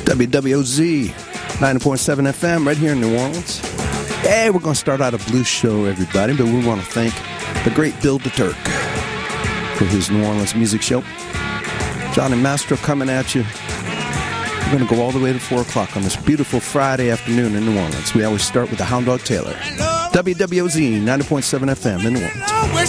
WWOZ 90.7 FM right here in New Orleans. Hey, we're going to start out a blues show, everybody, but we want to thank the great Bill DeTurk for his New Orleans music show. Johnny Mastro coming at you. We're going to go all the way to 4 o'clock on this beautiful Friday afternoon in New Orleans. We always start with the Hound Dog Taylor. WWOZ 90.7 FM in New Orleans.